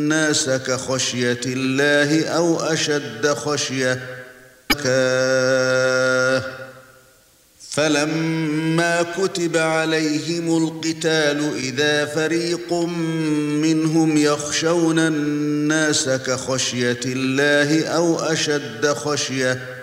الناس كخشية الله أو أشد خشية فلما كتب عليهم القتال إذا فريق منهم يخشون الناس كخشية الله أو أشد خشية